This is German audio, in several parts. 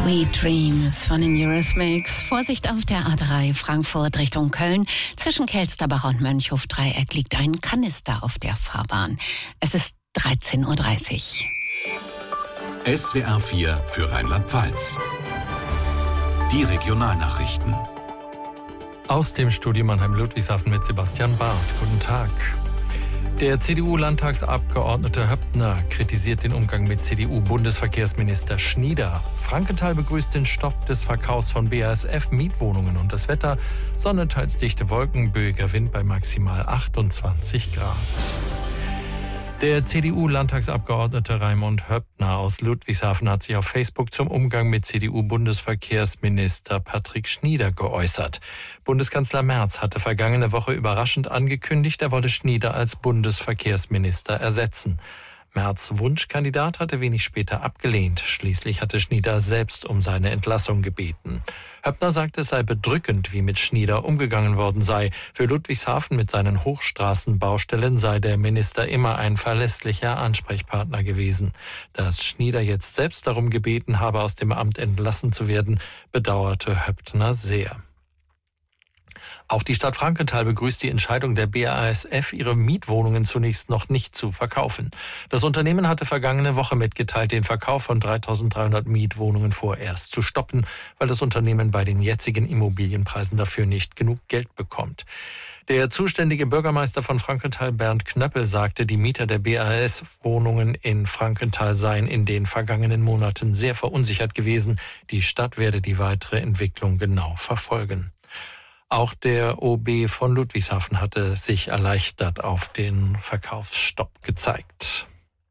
Sweet Dreams von den Eurythmics. Vorsicht auf der A3 Frankfurt Richtung Köln. Zwischen Kelsterbach und Mönchhof-Dreieck liegt ein Kanister auf der Fahrbahn. Es ist 13:30 Uhr. SWR 4 für Rheinland-Pfalz. Die Regionalnachrichten. Aus dem Studio Mannheim-Ludwigshafen mit Sebastian Barth. Guten Tag. Der CDU-Landtagsabgeordnete Höppner kritisiert den Umgang mit CDU-Bundesverkehrsminister Schnieder. Frankenthal begrüßt den Stopp des Verkaufs von BASF-Mietwohnungen und das Wetter. Sonne, teils dichte Wolken, böiger Wind bei maximal 28 Grad. Der CDU-Landtagsabgeordnete Raimund Höppner aus Ludwigshafen hat sich auf Facebook zum Umgang mit CDU-Bundesverkehrsminister Patrick Schnieder geäußert. Bundeskanzler Merz hatte vergangene Woche überraschend angekündigt, er wolle Schnieder als Bundesverkehrsminister ersetzen. Merz' Wunschkandidat hatte wenig später abgelehnt. Schließlich hatte Schnieder selbst um seine Entlassung gebeten. Höppner sagte, es sei bedrückend, wie mit Schnieder umgegangen worden sei. Für Ludwigshafen mit seinen Hochstraßenbaustellen sei der Minister immer ein verlässlicher Ansprechpartner gewesen. Dass Schnieder jetzt selbst darum gebeten habe, aus dem Amt entlassen zu werden, bedauerte Höppner sehr. Auch die Stadt Frankenthal begrüßt die Entscheidung der BASF, ihre Mietwohnungen zunächst noch nicht zu verkaufen. Das Unternehmen hatte vergangene Woche mitgeteilt, den Verkauf von 3.300 Mietwohnungen vorerst zu stoppen, weil das Unternehmen bei den jetzigen Immobilienpreisen dafür nicht genug Geld bekommt. Der zuständige Bürgermeister von Frankenthal, Bernd Knöppel, sagte, die Mieter der BASF-Wohnungen in Frankenthal seien in den vergangenen Monaten sehr verunsichert gewesen. Die Stadt werde die weitere Entwicklung genau verfolgen. Auch der OB von Ludwigshafen hatte sich erleichtert auf den Verkaufsstopp gezeigt.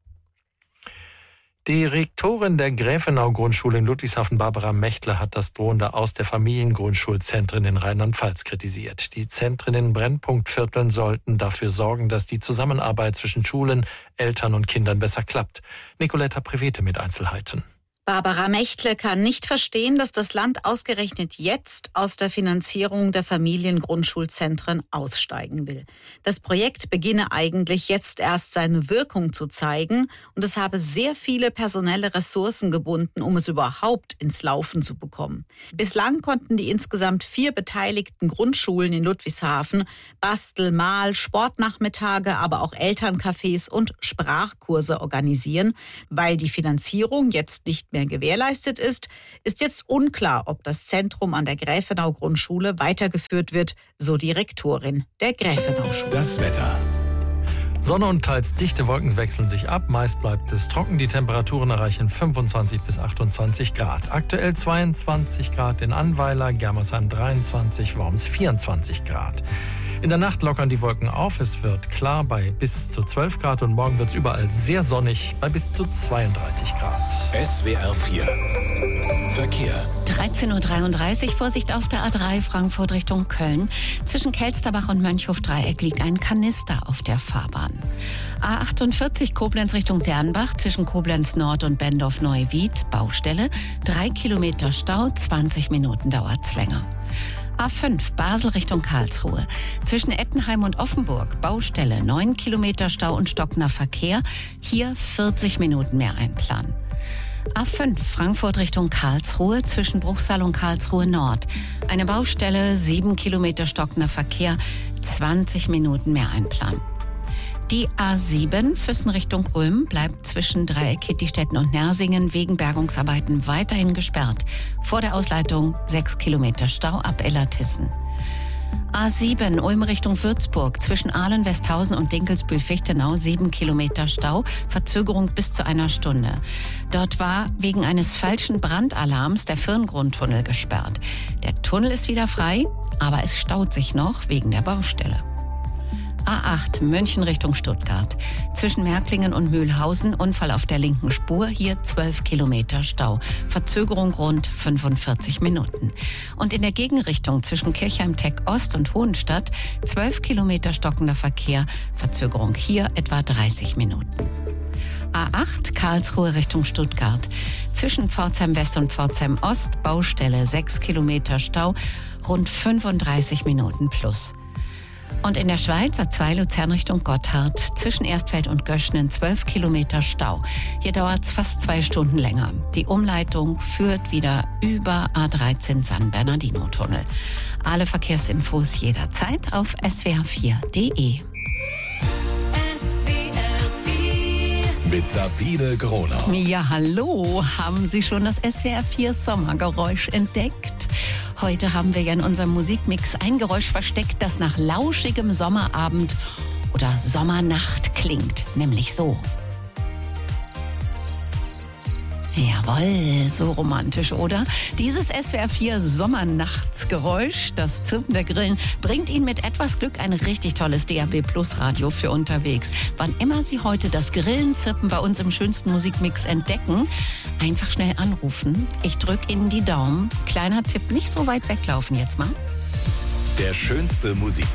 Die Rektorin der Gräfenau-Grundschule in Ludwigshafen, Barbara Mechtler, hat das drohende Aus der Familiengrundschulzentren in Rheinland-Pfalz kritisiert. Die Zentren in Brennpunktvierteln sollten dafür sorgen, dass die Zusammenarbeit zwischen Schulen, Eltern und Kindern besser klappt. Nicoletta Prevete mit Einzelheiten. Barbara Mechtle kann nicht verstehen, dass das Land ausgerechnet jetzt aus der Finanzierung der Familiengrundschulzentren aussteigen will. Das Projekt beginne eigentlich jetzt erst seine Wirkung zu zeigen und es habe sehr viele personelle Ressourcen gebunden, um es überhaupt ins Laufen zu bekommen. Bislang konnten die insgesamt 4 beteiligten Grundschulen in Ludwigshafen Bastel-, Mal-, Sportnachmittage, aber auch Elterncafés und Sprachkurse organisieren. Weil die Finanzierung jetzt nicht mehr gewährleistet ist, ist jetzt unklar, ob das Zentrum an der Gräfenau-Grundschule weitergeführt wird, so die Rektorin der Gräfenau-Schule. Das Wetter. Sonne und teils dichte Wolken wechseln sich ab. Meist bleibt es trocken. Die Temperaturen erreichen 25 bis 28 Grad. Aktuell 22 Grad in Annweiler, Germersheim 23, Worms 24 Grad. In der Nacht lockern die Wolken auf. Es wird klar bei bis zu 12 Grad und morgen wird es überall sehr sonnig bei bis zu 32 Grad. SWR 4 Verkehr. 13:33 Uhr, Vorsicht auf der A3 Frankfurt Richtung Köln. Zwischen Kelsterbach und Mönchhof-Dreieck liegt ein Kanister auf der Fahrbahn. A48 Koblenz Richtung Dernbach, zwischen Koblenz Nord und Bendorf-Neuwied, Baustelle. 3 Kilometer Stau, 20 Minuten dauert's länger. A5 Basel Richtung Karlsruhe. Zwischen Ettenheim und Offenburg, Baustelle, 9 Kilometer Stau und stockender Verkehr. Hier 40 Minuten mehr einplanen. A5 Frankfurt Richtung Karlsruhe, zwischen Bruchsal und Karlsruhe Nord. Eine Baustelle, 7 Kilometer stockender Verkehr, 20 Minuten mehr einplanen. Die A7 Füssen Richtung Ulm bleibt zwischen Dreieck Kittistetten und Nersingen wegen Bergungsarbeiten weiterhin gesperrt. Vor der Ausleitung 6 Kilometer Stau ab Ellertissen. A7 Ulm Richtung Würzburg, zwischen Ahlen, Westhausen und Dinkelsbühl-Fichtenau 7 Kilometer Stau, Verzögerung bis zu einer Stunde. Dort war wegen eines falschen Brandalarms der Firngrundtunnel gesperrt. Der Tunnel ist wieder frei, aber es staut sich noch wegen der Baustelle. A8 München Richtung Stuttgart. Zwischen Märklingen und Mühlhausen Unfall auf der linken Spur, hier 12 Kilometer Stau. Verzögerung rund 45 Minuten. Und in der Gegenrichtung zwischen Kirchheim-Teck Ost und Hohenstadt 12 Kilometer stockender Verkehr. Verzögerung hier etwa 30 Minuten. A8 Karlsruhe Richtung Stuttgart. Zwischen Pforzheim West und Pforzheim Ost Baustelle 6 Kilometer Stau, rund 35 Minuten plus. Und in der Schweiz A2 Luzern Richtung Gotthard. Zwischen Erstfeld und Göschnen 12 Kilometer Stau. Hier dauert es fast 2 Stunden länger. Die Umleitung führt wieder über A13 San Bernardino-Tunnel. Alle Verkehrsinfos jederzeit auf swr4.de. Mit Sabine Gronau. Ja, hallo. Haben Sie schon das SWR4 Sommergeräusch entdeckt? Heute haben wir ja in unserem Musikmix ein Geräusch versteckt, das nach lauschigem Sommerabend oder Sommernacht klingt, nämlich so. Jawohl, so romantisch, oder? Dieses SWR4 Sommernachtsgeräusch, das Zirpen der Grillen, bringt Ihnen mit etwas Glück ein richtig tolles DAB Plus Radio für unterwegs. Wann immer Sie heute das Grillenzirpen bei uns im schönsten Musikmix entdecken, einfach schnell anrufen. Ich drücke Ihnen die Daumen. Kleiner Tipp, nicht so weit weglaufen jetzt mal. Der schönste Musik.